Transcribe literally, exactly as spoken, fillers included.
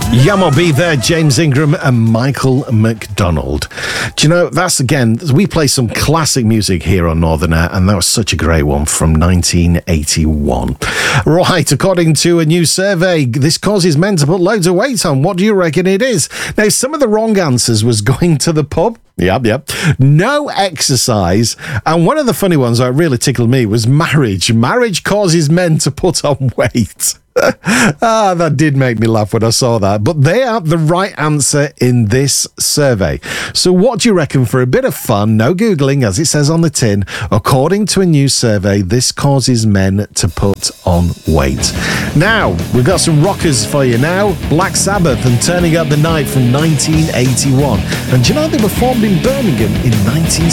Yamo B there, James Ingram and Michael McDonald. Do you know, that's again, we play some classic music here on Northern Air, and that was such a great one from nineteen eighty-one. Right, according to a new survey, this causes men to put loads of weight on. What do you reckon it is? Now, some of the wrong answers was going to the pub. Yep, yep. No exercise. And one of the funny ones that really tickled me was marriage. Marriage causes men to put on weight. Ah, that did make me laugh when I saw that. But they are the right answer in this survey. So what do you reckon, for a bit of fun, no Googling, as it says on the tin, according to a new survey, this causes men to put on weight? Now, we've got some rockers for you now. Black Sabbath and Turning Up the Night from nineteen eighty-one. And do you know they were formed in Birmingham in nineteen